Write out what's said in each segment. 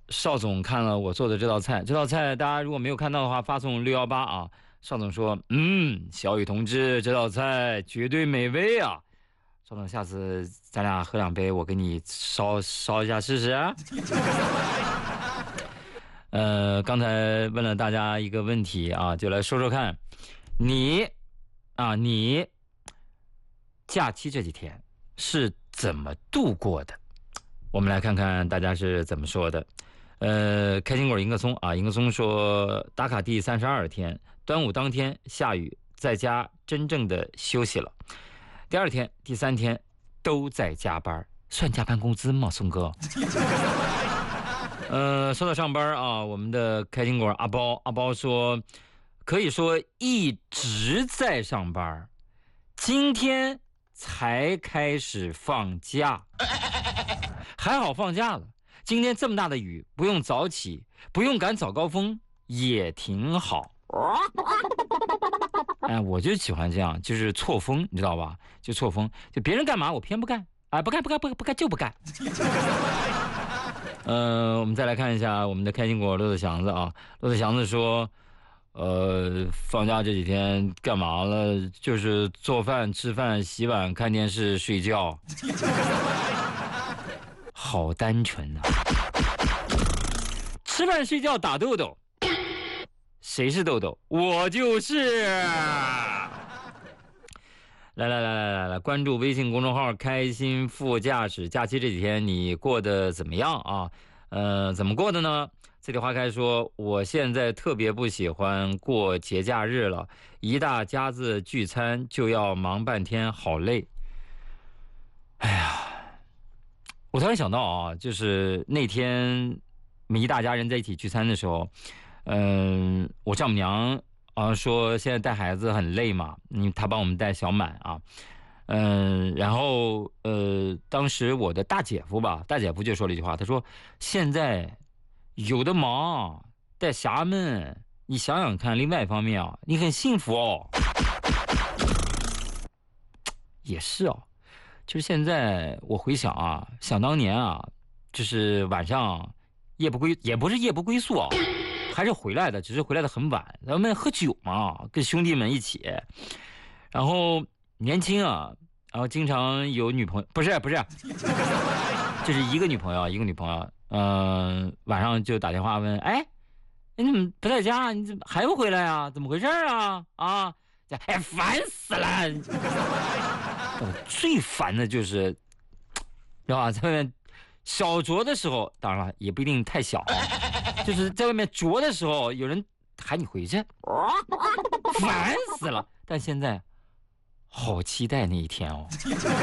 邵总看了我做的这道菜，大家如果没有看到的话，发送618啊。邵总说，小雨同志这道菜绝对美味啊。邵总，下次咱俩喝2杯，我给你烧一下试试啊。刚才问了大家一个问题啊，就来说说看，你假期这几天是怎么度过的？我们来看看大家是怎么说的。开心果迎客松啊，迎客松说打卡第32天，端午当天下雨，在家真正的休息了。第2天、第3天都在加班，算加班工资吗？松哥。说到上班啊，我们的开心果阿包说，可以说一直在上班，今天才开始放假，还好放假了。今天这么大的雨，不用早起，不用赶早高峰，也挺好。哎，我就喜欢这样，就是错峰，你知道吧？就错峰，就别人干嘛我偏不干，哎，不干就不干。我们再来看一下我们的开心果骆驼祥子啊，骆驼祥子说，放假这几天干嘛了？就是做饭、吃饭、洗碗、看电视、睡觉，好单纯啊！吃饭、睡觉、打豆豆，谁是豆豆？我就是。来，关注微信公众号“开心副驾驶”。假期这几天你过得怎么样啊？怎么过的呢？这里花开说，我现在特别不喜欢过节假日了，一大家子聚餐就要忙半天，好累。哎呀，我突然想到啊，就是那天我们一大家人在一起聚餐的时候，我丈母娘说现在带孩子很累嘛，她帮我们带小满啊，然后当时我的大姐夫就说了一句话，他说现在有的忙带侠们，你想想看，另外一方面啊，你很幸福哦。也是哦，就是现在我回想啊，想当年啊，就是晚上也不是夜不归宿啊，还是回来的，只是回来的很晚。咱们喝酒嘛，跟兄弟们一起，然后年轻啊，然后经常有女朋友，不是，就是一个女朋友，晚上就打电话问，哎，你怎么不在家？你怎么还不回来啊？怎么回事啊？啊，哎，烦死了！最烦的就是，知道吧？在外面小酌的时候，当然了，也不一定太小，就是在外面酌的时候，有人喊你回去，烦死了。但现在，好期待那一天哦！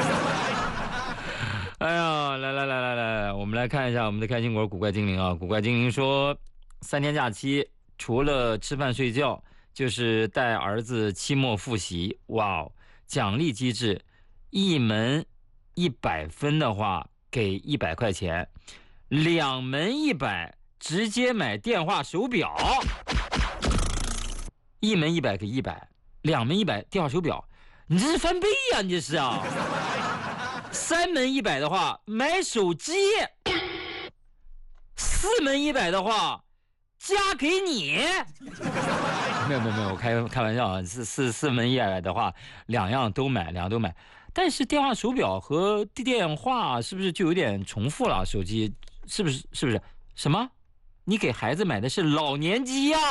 哎呀，来，我们来看一下我们的开心果古怪精灵啊！古怪精灵说，3天假期除了吃饭睡觉，就是带儿子期末复习。哇哦，奖励机制。1门100分的话给100块钱，2门100直接买电话手表。1门100给100，2门100电话手表，你这是翻倍呀！你这是啊。3门100的话买手机，4门100的话加给你。没有，我开玩笑啊，四门100的话，两样都买。但是电话手表和电话是不是就有点重复了？手机是不是？什么？你给孩子买的是老年机呀？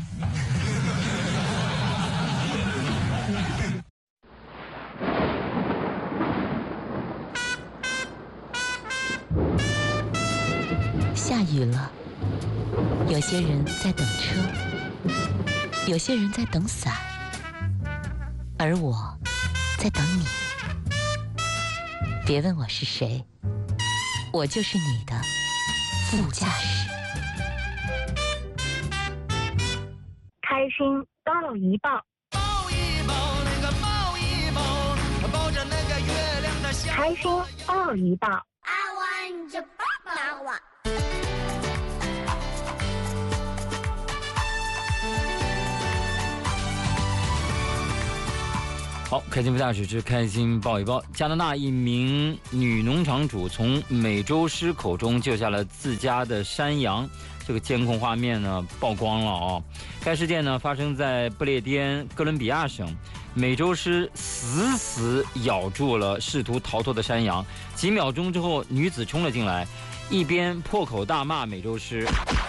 下雨了，有些人在等车，有些人在等伞，而我在等你。别问我是谁，我就是你的副驾驶。 开心抱一抱， 抱一抱那个抱一抱，抱着那个月亮的小。 开心抱一抱。 I want your 抱我。 好，开心不下去之开心报一报。加拿大一名女农场主从美洲狮口中救下了自家的山羊，这个监控画面呢曝光了啊。该事件呢发生在不列颠哥伦比亚省，美洲狮死咬住了试图逃脱的山羊，几秒钟之后，女子冲了进来，一边破口大骂美洲狮。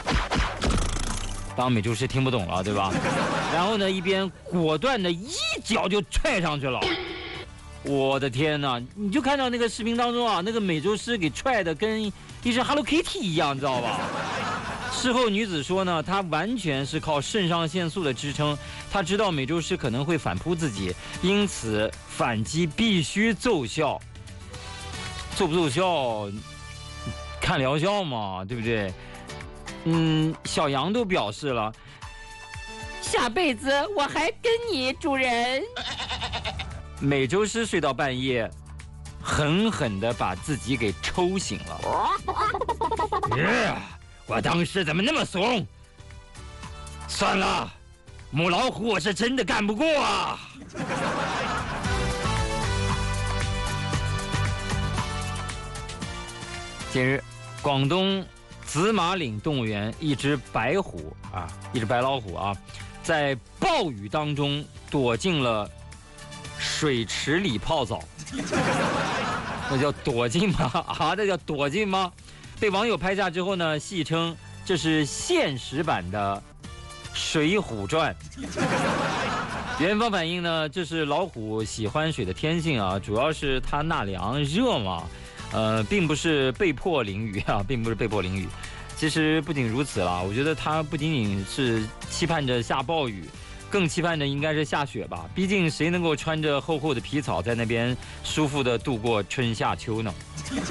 当美洲狮听不懂了，对吧？然后呢，一边果断的一脚就踹上去了。我的天哪！你就看到那个视频当中啊，那个美洲狮给踹的跟一只 Hello Kitty 一样，你知道吧？事后女子说呢，她完全是靠肾上腺素的支撑，她知道美洲狮可能会反扑自己，因此反击必须奏效。奏不奏效，看疗效嘛，对不对？小羊都表示了， 下辈子我还跟你主人。 美洲狮睡到半夜，狠狠地把自己给抽醒了。我当时怎么那么怂？算了，母老虎我是真的干不过啊。近日，广东紫马岭动物园一只白老虎啊，在暴雨当中躲进了水池里泡澡。那叫躲进吗？啊，这叫躲进吗？被网友拍下之后呢，戏称这是现实版的《水浒传》。园方反映呢，这是老虎喜欢水的天性啊，主要是它纳凉热嘛。并不是被迫淋雨啊，并不是被迫淋雨。其实不仅如此啦，我觉得它不仅仅是期盼着下暴雨，更期盼着应该是下雪吧。毕竟谁能够穿着厚厚的皮草在那边舒服的度过春夏秋呢？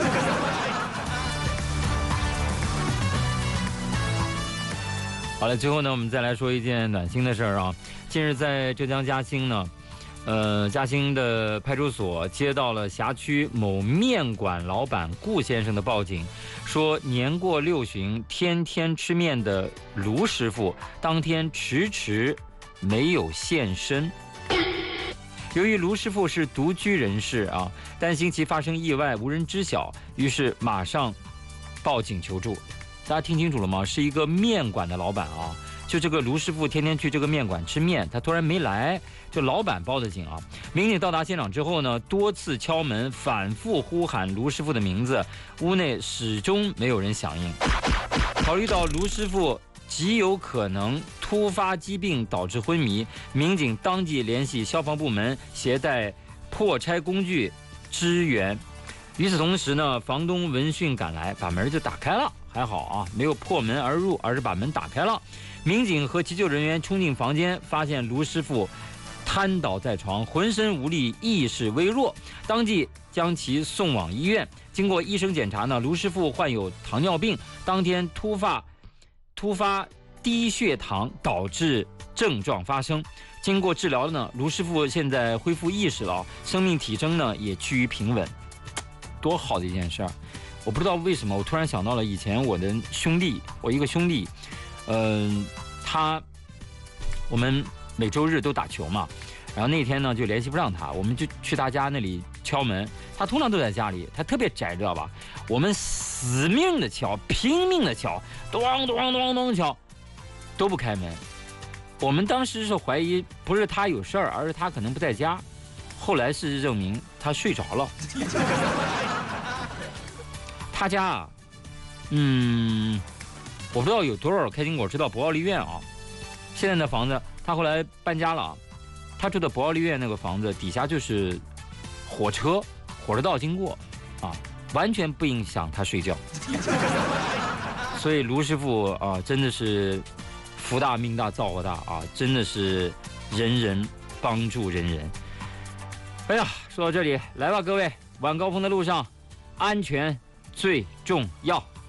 好了，最后呢，我们再来说一件暖心的事儿啊。近日在浙江嘉兴呢。嘉兴的派出所接到了辖区某面馆老板顾先生的报警，说年过6旬天天吃面的卢师傅当天迟没有现身。由于卢师傅是独居人士啊，担心其发生意外无人知晓，于是马上报警求助。大家听清楚了吗？是一个面馆的老板啊。就这个卢师傅天天去这个面馆吃面，他突然没来，就老板报的警啊。民警到达现场之后呢，多次敲门，反复呼喊卢师傅的名字，屋内始终没有人响应。考虑到卢师傅极有可能突发疾病导致昏迷，民警当即联系消防部门，携带破拆工具支援。与此同时呢，房东闻讯赶来，把门就打开了。还好啊，没有破门而入，而是把门打开了。民警和急救人员冲进房间，发现卢师傅瘫倒在床，浑身无力，意识微弱，当即将其送往医院。经过医生检查呢，卢师傅患有糖尿病，当天突发低血糖导致症状发生。经过治疗呢，卢师傅现在恢复意识了，生命体征呢也趋于平稳。多好的一件事儿！我不知道为什么，我突然想到了以前我的兄弟，我一个兄弟，我们每周日都打球嘛，然后那天呢就联系不上他，我们就去他家那里敲门，他通常都在家里，他特别宅，知道吧？我们死命的敲，拼命的敲，咚咚咚咚敲，都不开门。我们当时是怀疑不是他有事儿，而是他可能不在家。后来事实证明他睡着了。他家啊，我不知道有多少开心果知道博奥利院啊。现在的房子他后来搬家了，他住的博奥利院那个房子底下就是火车道经过啊，完全不影响他睡觉。所以卢师傅啊，真的是福大命大造化大啊，真的是人人帮助人人。哎呀，说到这里，来吧各位，晚高峰的路上安全最重要。